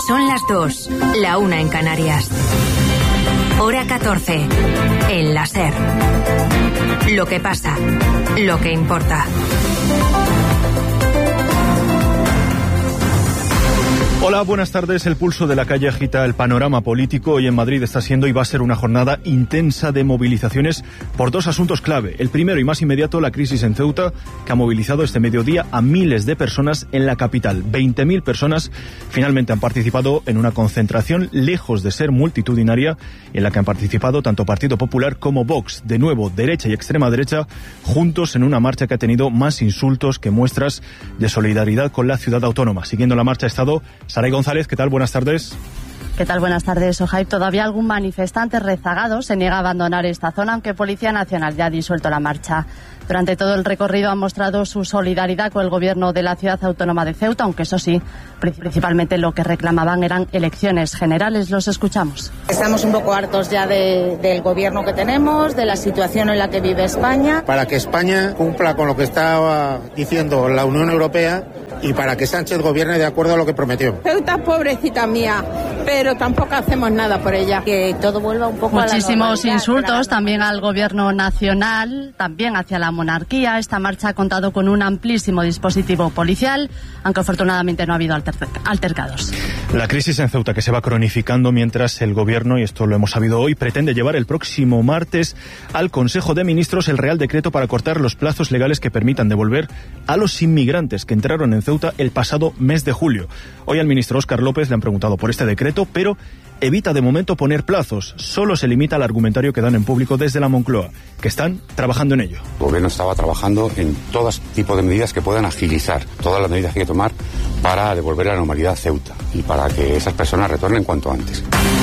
Son las 2, la 1 en Canarias. Hora 14, en la SER. Lo que pasa, lo que importa. Hola, buenas tardes. El pulso de la calle agita el panorama político. Hoy en Madrid está siendo y va a ser una jornada intensa de movilizaciones por dos asuntos clave. El primero y más inmediato, la crisis en Ceuta, que ha movilizado este mediodía a miles de personas en la capital. 20.000 personas finalmente han participado en una concentración lejos de ser multitudinaria, en la que han participado tanto Partido Popular como Vox. De nuevo, derecha y extrema derecha, juntos en una marcha que ha tenido más insultos que muestras de solidaridad con la ciudad autónoma. Siguiendo la marcha ha estado Saray González. ¿Qué tal? Buenas tardes. ¿Qué tal? Buenas tardes, Ojaib. Todavía algún manifestante rezagado se niega a abandonar esta zona, aunque Policía Nacional ya ha disuelto la marcha. Durante todo el recorrido han mostrado su solidaridad con el gobierno de la ciudad autónoma de Ceuta, aunque eso sí, principalmente lo que reclamaban eran elecciones generales. Los escuchamos. Estamos un poco hartos ya del gobierno que tenemos, de la situación en la que vive España. Para que España cumpla con lo que estaba diciendo la Unión Europea y para que Sánchez gobierne de acuerdo a lo que prometió. Ceuta, pobrecita mía, pero tampoco hacemos nada por ella. Que todo vuelva un poco a la normalidad. Muchísimos insultos también al gobierno nacional, también hacia la monarquía. Esta marcha ha contado con un amplísimo dispositivo policial, aunque afortunadamente no ha habido altercados. La crisis en Ceuta que se va cronificando mientras el gobierno, y esto lo hemos sabido hoy, pretende llevar el próximo martes al Consejo de Ministros el Real Decreto para cortar los plazos legales que permitan devolver a los inmigrantes que entraron en Ceuta el pasado mes de julio. Hoy al ministro Óscar López le han preguntado por este decreto, pero evita de momento poner plazos. Solo se limita al argumentario que dan en público desde la Moncloa, que están trabajando en ello. El gobierno estaba trabajando en todo tipo de medidas que puedan agilizar todas las medidas que hay que tomar para devolver a la normalidad a Ceuta y para que esas personas retornen cuanto antes.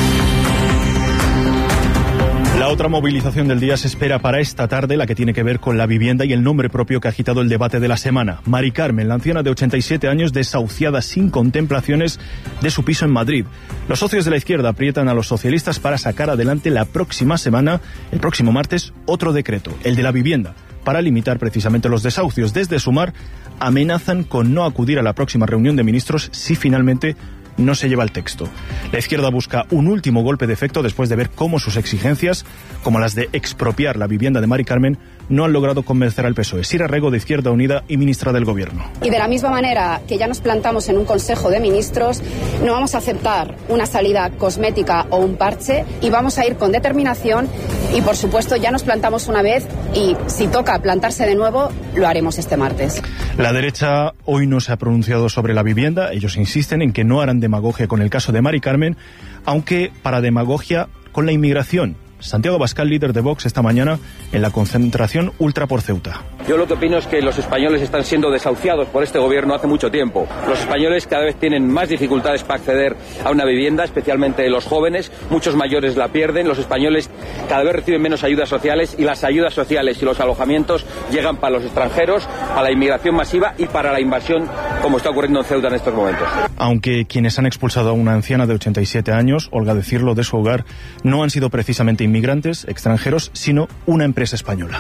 La otra movilización del día se espera para esta tarde, la que tiene que ver con la vivienda y el nombre propio que ha agitado el debate de la semana. Mari Carmen, la anciana de 87 años, desahuciada sin contemplaciones de su piso en Madrid. Los socios de la izquierda aprietan a los socialistas para sacar adelante la próxima semana, el próximo martes, otro decreto, el de la vivienda, para limitar precisamente los desahucios. Desde Sumar amenazan con no acudir a la próxima reunión de ministros si finalmente no se lleva el texto. La izquierda busca un último golpe de efecto después de ver cómo sus exigencias, como las de expropiar la vivienda de Mari Carmen, no han logrado convencer al PSOE. Sira Rego, de Izquierda Unida y ministra del Gobierno. Y de la misma manera que ya nos plantamos en un Consejo de Ministros, no vamos a aceptar una salida cosmética o un parche y vamos a ir con determinación y, por supuesto, ya nos plantamos una vez y si toca plantarse de nuevo, lo haremos este martes. La derecha hoy no se ha pronunciado sobre la vivienda. Ellos insisten en que no harán demagogia con el caso de Mari Carmen, aunque para demagogia con la inmigración. Santiago Abascal, líder de Vox, esta mañana en la concentración Ultra por Ceuta. Yo lo que opino es que los españoles están siendo desahuciados por este gobierno hace mucho tiempo. Los españoles cada vez tienen más dificultades para acceder a una vivienda, especialmente los jóvenes. Muchos mayores la pierden. Los españoles cada vez reciben menos ayudas sociales y las ayudas sociales y los alojamientos llegan para los extranjeros, para la inmigración masiva y para la invasión, como está ocurriendo en Ceuta en estos momentos. Aunque quienes han expulsado a una anciana de 87 años, Olga decirlo, de su hogar, no han sido precisamente inmigrantes extranjeros, sino una empresa española.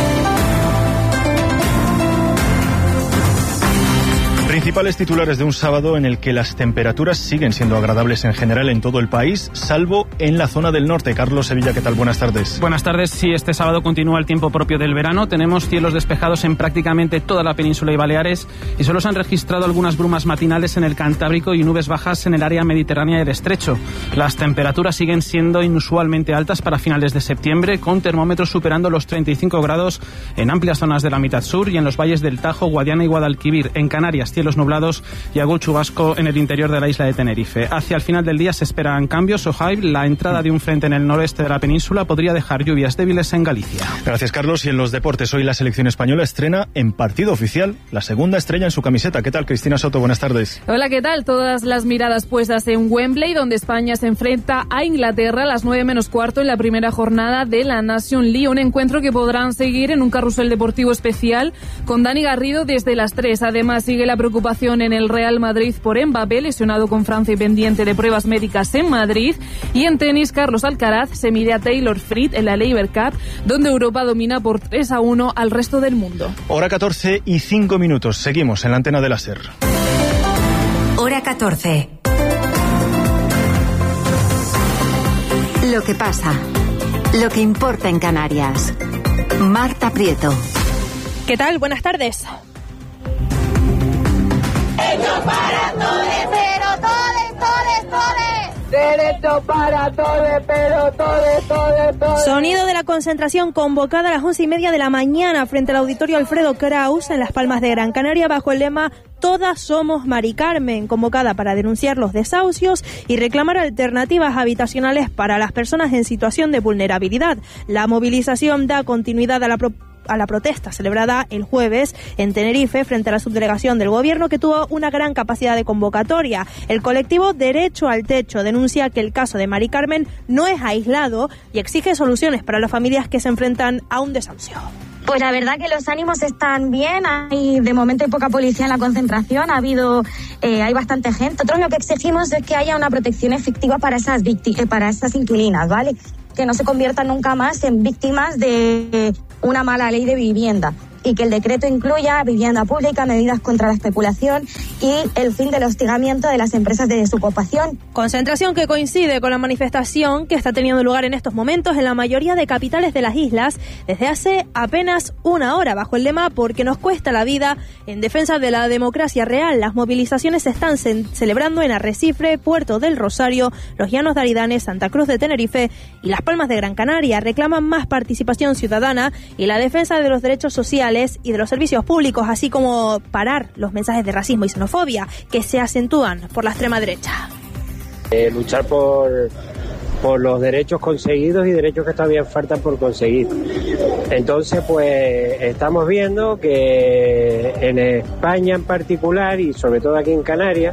Principales titulares de un sábado en el que las temperaturas siguen siendo agradables en general en todo el país, salvo en la zona del norte. Carlos Sevilla, ¿qué tal? Buenas tardes. Buenas tardes. Sí, este sábado continúa el tiempo propio del verano. Tenemos cielos despejados en prácticamente toda la península y Baleares y solo se han registrado algunas brumas matinales en el Cantábrico y nubes bajas en el área mediterránea y el Estrecho. Las temperaturas siguen siendo inusualmente altas para finales de septiembre, con termómetros superando los 35 grados en amplias zonas de la mitad sur y en los valles del Tajo, Guadiana y Guadalquivir. En Canarias, cielos nublados y algún chubasco en el interior de la isla de Tenerife. Hacia el final del día se esperan cambios. Ojaib, la entrada de un frente en el noreste de la península podría dejar lluvias débiles en Galicia. Gracias, Carlos. Y en los deportes, hoy la selección española estrena en partido oficial la segunda estrella en su camiseta. ¿Qué tal, Cristina Soto? Buenas tardes. Hola, ¿qué tal? Todas las miradas puestas en Wembley, donde España se enfrenta a Inglaterra a las 9:15 en la primera jornada de la Nation League. Un encuentro que podrán seguir en un carrusel deportivo especial con Dani Garrido desde las 3. Además, sigue la preocupación en el Real Madrid por Mbappé, lesionado con Francia y pendiente de pruebas médicas en Madrid. Y en tenis, Carlos Alcaraz se mide a Taylor Fritz en la Laver Cup, donde Europa domina por 3-1 al resto del mundo. Hora 14:05. Seguimos en la antena de la SER. Hora 14. Lo que pasa, lo que importa en Canarias. Marta Prieto. ¿Qué tal? Buenas tardes. Derecho para todos, pero todes. Derecho para todos, pero todes. Sonido de la concentración convocada a las 11:30 de la mañana frente al auditorio Alfredo Kraus en Las Palmas de Gran Canaria bajo el lema Todas somos Mari Carmen, convocada para denunciar los desahucios y reclamar alternativas habitacionales para las personas en situación de vulnerabilidad. La movilización da continuidad a la protesta celebrada el jueves en Tenerife frente a la subdelegación del gobierno, que tuvo una gran capacidad de convocatoria. El colectivo Derecho al Techo denuncia que el caso de Mari Carmen no es aislado y exige soluciones para las familias que se enfrentan a un desahucio. Pues la verdad que los ánimos están bien, de momento hay poca policía en la concentración, hay bastante gente. Nosotros lo que exigimos es que haya una protección efectiva para esas inquilinas, ¿vale? Que no se conviertan nunca más en víctimas de una mala ley de vivienda, y que el decreto incluya vivienda pública, medidas contra la especulación y el fin del hostigamiento de las empresas de desocupación. Concentración que coincide con la manifestación que está teniendo lugar en estos momentos en la mayoría de capitales de las islas desde hace apenas una hora, bajo el lema Porque nos cuesta la vida, en defensa de la democracia real. Las movilizaciones se están celebrando en Arrecife, Puerto del Rosario, Los Llanos de Aridane, Santa Cruz de Tenerife y Las Palmas de Gran Canaria. Reclaman más participación ciudadana y la defensa de los derechos sociales y de los servicios públicos, así como parar los mensajes de racismo y xenofobia que se acentúan por la extrema derecha. Luchar por los derechos conseguidos y derechos que todavía faltan por conseguir. Entonces, pues estamos viendo que en España en particular y sobre todo aquí en Canarias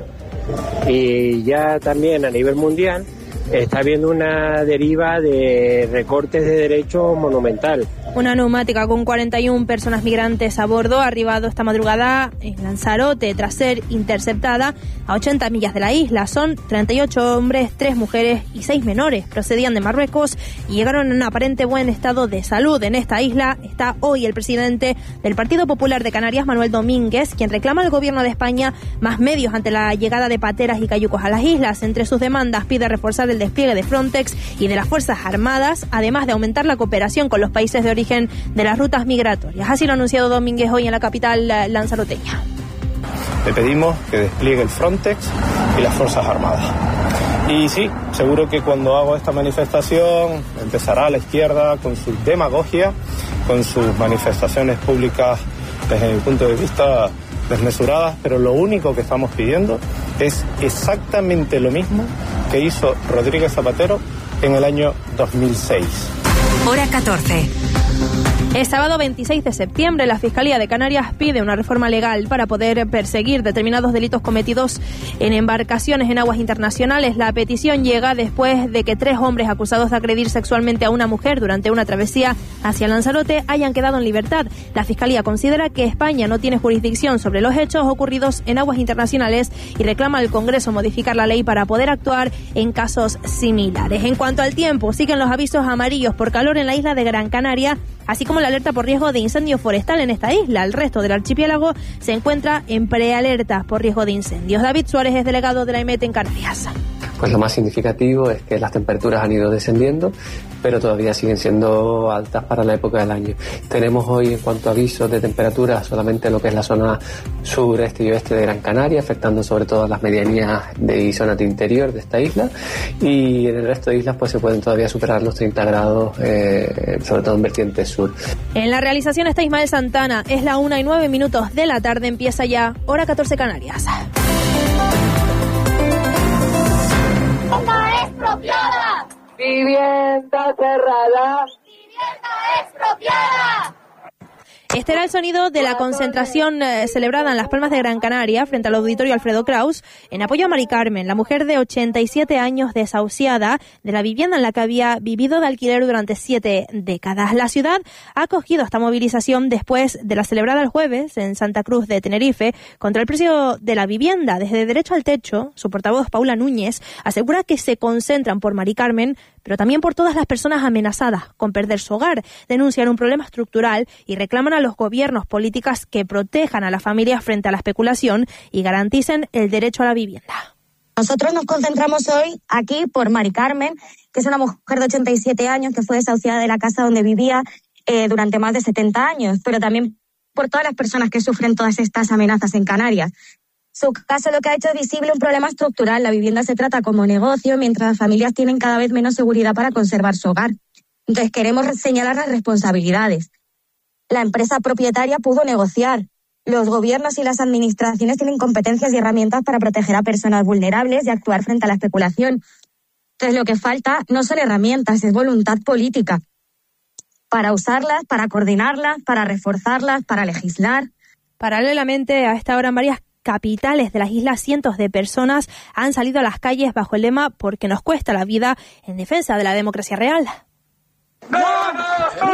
y ya también a nivel mundial está habiendo una deriva de recortes de derechos monumental. Una neumática con 41 personas migrantes a bordo ha arribado esta madrugada en Lanzarote tras ser interceptada a 80 millas de la isla. Son 38 hombres, 3 mujeres y 6 menores. Procedían de Marruecos y llegaron en un aparente buen estado de salud. En esta isla está hoy el presidente del Partido Popular de Canarias, Manuel Domínguez, quien reclama al gobierno de España más medios ante la llegada de pateras y cayucos a las islas. Entre sus demandas pide reforzar el despliegue de Frontex y de las Fuerzas Armadas, además de aumentar la cooperación con los países de origen de las rutas migratorias. Así lo ha anunciado Domínguez hoy en la capital lanzaroteña. Le pedimos que despliegue el Frontex y las Fuerzas Armadas. Y sí, seguro que cuando hago esta manifestación empezará la izquierda con su demagogia, con sus manifestaciones públicas desde mi punto de vista desmesuradas, pero lo único que estamos pidiendo es exactamente lo mismo que hizo Rodríguez Zapatero en el año 2006. Hora 14. El sábado 26 de septiembre, la Fiscalía de Canarias pide una reforma legal para poder perseguir determinados delitos cometidos en embarcaciones en aguas internacionales. La petición llega después de que 3 hombres acusados de agredir sexualmente a una mujer durante una travesía hacia Lanzarote hayan quedado en libertad. La Fiscalía considera que España no tiene jurisdicción sobre los hechos ocurridos en aguas internacionales y reclama al Congreso modificar la ley para poder actuar en casos similares. En cuanto al tiempo, siguen los avisos amarillos por calor en la isla de Gran Canaria, así como la alerta por riesgo de incendio forestal en esta isla. El resto del archipiélago se encuentra en prealerta por riesgo de incendios. David Suárez es delegado de la EMET en Canarias. Pues lo más significativo es que las temperaturas han ido descendiendo, pero todavía siguen siendo altas para la época del año. Tenemos hoy, en cuanto a avisos de temperatura, solamente lo que es la zona sureste y oeste de Gran Canaria, afectando sobre todo las medianías y zonas de interior de esta isla, y en el resto de islas pues se pueden todavía superar los 30 grados, sobre todo en vertiente sur. En la realización está Ismael Santana. Es la 1:09 de la tarde, empieza ya Hora 14 Canarias. ¡Vivienda expropiada! ¡Vivienda cerrada! ¡Vivienda expropiada! Este era el sonido de la concentración celebrada en Las Palmas de Gran Canaria frente al auditorio Alfredo Kraus en apoyo a Mari Carmen, la mujer de 87 años desahuciada de la vivienda en la que había vivido de alquiler durante 7 décadas. La ciudad ha acogido esta movilización después de la celebrada el jueves en Santa Cruz de Tenerife contra el precio de la vivienda. Desde Derecho al Techo, su portavoz Paula Núñez asegura que se concentran por Mari Carmen, pero también por todas las personas amenazadas con perder su hogar. Denuncian un problema estructural y reclaman a los gobiernos políticas que protejan a las familias frente a la especulación y garanticen el derecho a la vivienda. Nosotros nos concentramos hoy aquí por Mari Carmen, que es una mujer de 87 años que fue desahuciada de la casa donde vivía durante más de 70 años, pero también por todas las personas que sufren todas estas amenazas en Canarias. Su caso lo que ha hecho es visible un problema estructural. La vivienda se trata como negocio, mientras las familias tienen cada vez menos seguridad para conservar su hogar. Entonces queremos señalar las responsabilidades. La empresa propietaria pudo negociar. Los gobiernos y las administraciones tienen competencias y herramientas para proteger a personas vulnerables y actuar frente a la especulación. Entonces lo que falta no son herramientas, es voluntad política para usarlas, para coordinarlas, para reforzarlas, para legislar. Paralelamente, a esta hora en varias capitales de las islas, cientos de personas han salido a las calles bajo el lema "porque nos cuesta la vida", en defensa de la democracia real. ¡No nos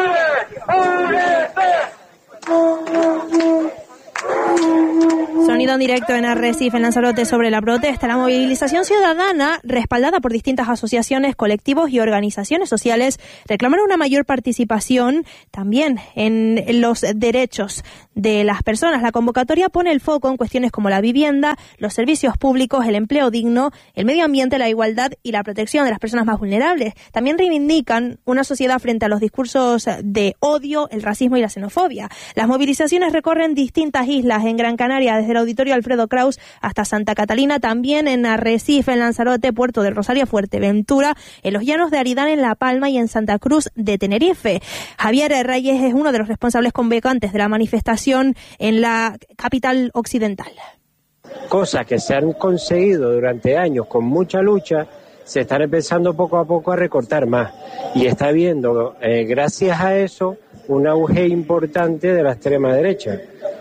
une! Sonido en directo en Arrecife, en Lanzarote, sobre la protesta. La movilización ciudadana, respaldada por distintas asociaciones, colectivos y organizaciones sociales, reclamaron una mayor participación también en los derechos de las personas. La convocatoria pone el foco en cuestiones como la vivienda, los servicios públicos, el empleo digno, el medio ambiente, la igualdad y la protección de las personas más vulnerables. También reivindican una sociedad frente a los discursos de odio, el racismo y la xenofobia. Las movilizaciones recorren distintas islas en Gran Canaria, desde el Auditorio Alfredo Kraus hasta Santa Catalina, también en Arrecife, en Lanzarote, Puerto del Rosario, Fuerteventura, en los Llanos de Aridane, en La Palma y en Santa Cruz de Tenerife. Javier Reyes es uno de los responsables convocantes de la manifestación en la capital occidental. Cosas que se han conseguido durante años con mucha lucha, se están empezando poco a poco a recortar más. Y está habiendo, gracias a eso, un auge importante de la extrema derecha.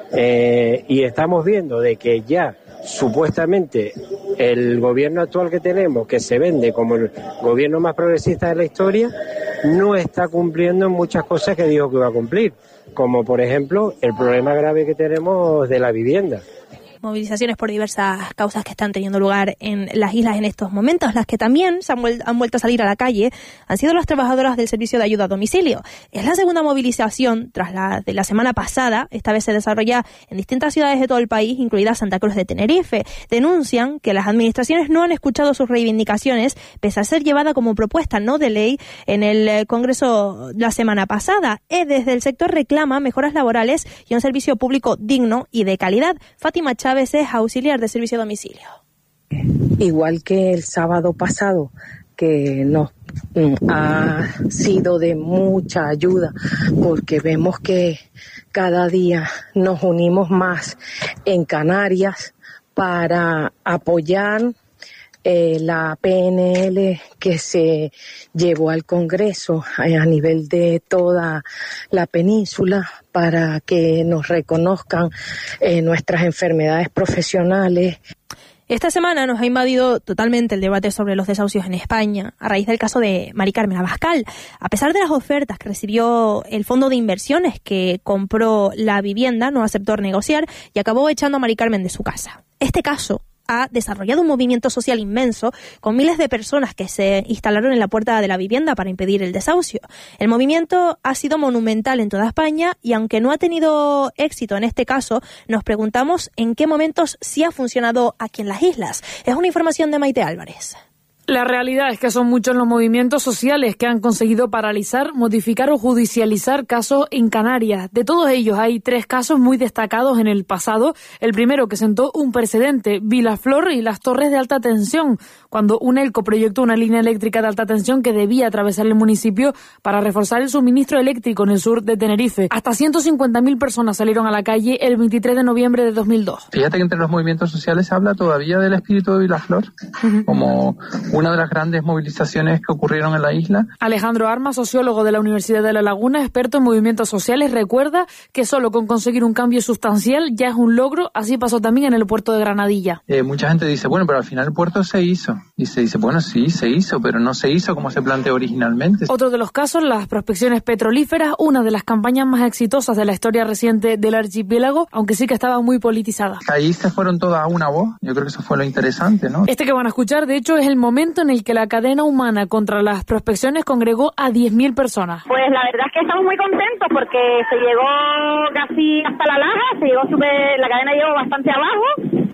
Y estamos viendo de que ya supuestamente el gobierno actual que tenemos, que se vende como el gobierno más progresista de la historia, no está cumpliendo muchas cosas que dijo que iba a cumplir, como por ejemplo el problema grave que tenemos de la vivienda. Movilizaciones por diversas causas que están teniendo lugar en las islas en estos momentos. Las que también han vuelto a salir a la calle han sido las trabajadoras del servicio de ayuda a domicilio. Es la segunda movilización tras la de la semana pasada. Esta vez se desarrolla en distintas ciudades de todo el país, incluida Santa Cruz de Tenerife. Denuncian que las administraciones no han escuchado sus reivindicaciones, pese a ser llevada como propuesta no de ley en el Congreso la semana pasada. Desde el sector reclama mejoras laborales y un servicio público digno y de calidad. Fátima Chávez es auxiliar de servicio a domicilio. Igual que el sábado pasado, que nos ha sido de mucha ayuda, porque vemos que cada día nos unimos más en Canarias para apoyar la PNL que se llevó al Congreso a nivel de toda la península para que nos reconozcan nuestras enfermedades profesionales. Esta semana nos ha invadido totalmente el debate sobre los desahucios en España, a raíz del caso de Mari Carmen Abascal. A pesar de las ofertas que recibió el fondo de inversiones que compró la vivienda, no aceptó negociar y acabó echando a Mari Carmen de su casa. Este caso ha desarrollado un movimiento social inmenso con miles de personas que se instalaron en la puerta de la vivienda para impedir el desahucio. El movimiento ha sido monumental en toda España y aunque no ha tenido éxito en este caso, nos preguntamos en qué momentos sí ha funcionado aquí en las islas. Es una información de Maite Álvarez. La realidad es que son muchos los movimientos sociales que han conseguido paralizar, modificar o judicializar casos en Canarias. De todos ellos hay 3 casos muy destacados en el pasado. El primero que sentó un precedente, Vilaflor y las torres de alta tensión, cuando UNELCO proyectó una línea eléctrica de alta tensión que debía atravesar el municipio para reforzar el suministro eléctrico en el sur de Tenerife. Hasta 150.000 personas salieron a la calle el 23 de noviembre de 2002. Fíjate que entre los movimientos sociales se habla todavía del espíritu de Vilaflor, como una de las grandes movilizaciones que ocurrieron en la isla. Alejandro Armas, sociólogo de la Universidad de La Laguna, experto en movimientos sociales, recuerda que solo con conseguir un cambio sustancial ya es un logro. Así pasó también en el puerto de Granadilla. Mucha gente dice, bueno, pero al final el puerto se hizo. Y se dice, bueno, sí, se hizo, pero no se hizo como se planteó originalmente. Otro de los casos, las prospecciones petrolíferas, una de las campañas más exitosas de la historia reciente del archipiélago, aunque sí que estaba muy politizada. Ahí se fueron todas a una voz. Yo creo que eso fue lo interesante, ¿no? Este que van a escuchar, de hecho, es el momento en el que la cadena humana contra las prospecciones congregó a 10.000 personas. Pues la verdad es que estamos muy contentos porque se llegó casi hasta la laja, la cadena llegó bastante abajo.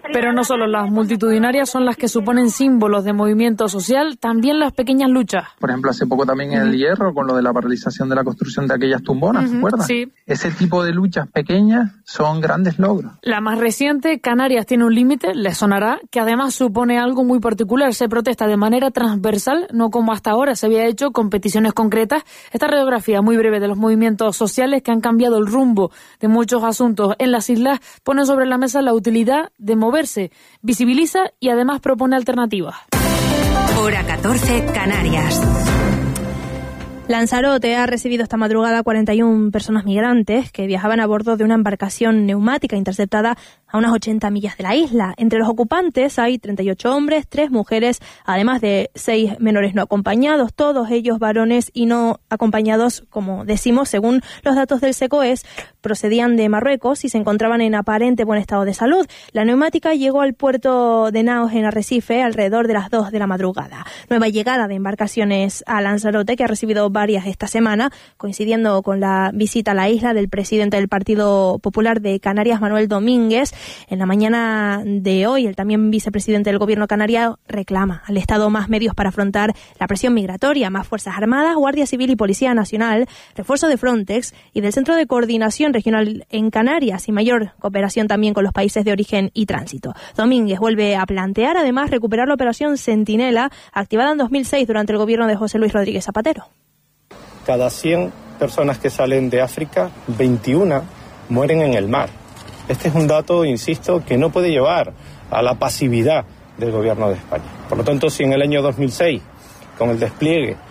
Pero no solo las multitudinarias son las que suponen símbolos de movimiento social, también las pequeñas luchas. Por ejemplo, hace poco también en El Hierro, con lo de la paralización de la construcción de aquellas tumbonas, ¿se acuerdan? Sí. Ese tipo de luchas pequeñas son grandes logros. La más reciente, Canarias tiene un límite, les sonará, que además supone algo muy particular. Se protesta de manera transversal, no como hasta ahora se había hecho con peticiones concretas. Esta radiografía muy breve de los movimientos sociales que han cambiado el rumbo de muchos asuntos en las islas pone sobre la mesa la utilidad de moverse, visibiliza y además propone alternativas. Hora 14, Canarias. Lanzarote ha recibido esta madrugada 41 personas migrantes que viajaban a bordo de una embarcación neumática interceptada a unas 80 millas de la isla. Entre los ocupantes hay 38 hombres, 3 mujeres, además de 6 menores no acompañados, todos ellos varones y no acompañados, como decimos, según los datos del SECOES, procedían de Marruecos y se encontraban en aparente buen estado de salud. La neumática llegó al puerto de Naos en Arrecife alrededor de las 2 de la madrugada. Nueva llegada de embarcaciones a Lanzarote, que ha recibido varias esta semana, coincidiendo con la visita a la isla del presidente del Partido Popular de Canarias, Manuel Domínguez. En la mañana de hoy, el también vicepresidente del gobierno canario reclama al Estado más medios para afrontar la presión migratoria, más fuerzas armadas, Guardia Civil y Policía Nacional, refuerzo de Frontex y del Centro de Coordinación Regional en Canarias y mayor cooperación también con los países de origen y tránsito. Domínguez vuelve a plantear además recuperar la operación Centinela, activada en 2006 durante el gobierno de José Luis Rodríguez Zapatero. Cada 100 personas que salen de África, 21 mueren en el mar. Este es un dato, insisto, que no puede llevar a la pasividad del gobierno de España. Por lo tanto, si en el año 2006, con el despliegue